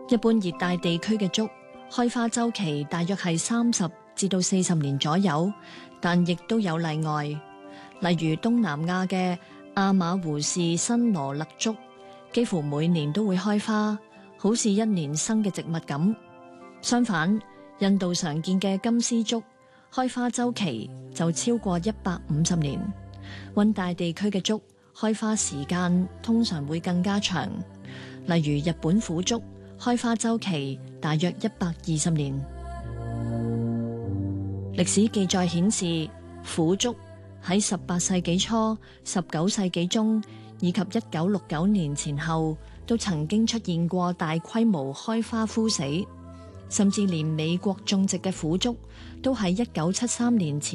一般熱帶地區嘅竹開花週期大約係30至到40年左右，但亦都有例外，例如東南亞嘅亞馬胡氏新羅勒竹，幾乎每年都會開花，好似一年生嘅植物咁。相反，印度常見嘅金絲竹開花週期就超過150年。溫帶地區嘅竹開花時間通常會更加長，例如日本虎竹開花週期大約120年。歷史記載顯示，虎竹喺18世紀初、19世紀中以及1969年前後都曾經出現過大規模開花枯死，甚至連美國種植嘅虎竹都喺1973年前